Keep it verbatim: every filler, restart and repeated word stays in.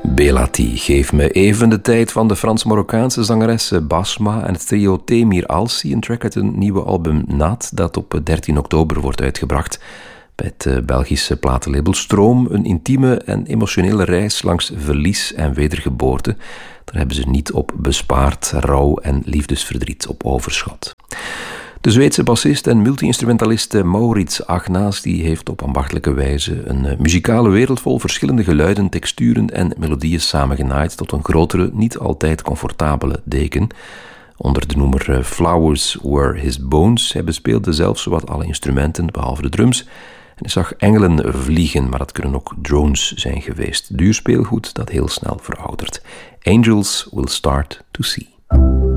Belati, geef me even de tijd van de Frans-Marokkaanse zangeres Basma en het trio Temir Alsi, een track uit een nieuwe album Naad, dat op dertien oktober wordt uitgebracht bij het Belgische platenlabel Stroom. Een intieme en emotionele reis langs verlies en wedergeboorte. Daar hebben ze niet op bespaard, rouw en liefdesverdriet op overschat. De Zweedse bassist en multi-instrumentalist Maurits Agnaas die heeft op ambachtelijke wijze een muzikale wereld vol verschillende geluiden, texturen en melodieën samengenaaid tot een grotere, niet altijd comfortabele deken. Onder de noemer Flowers Were His Bones. Hij bespeelde zelfs zowat alle instrumenten, behalve de drums. En hij zag engelen vliegen, maar dat kunnen ook drones zijn geweest. Duur speelgoed dat heel snel veroudert. Angels will start to see.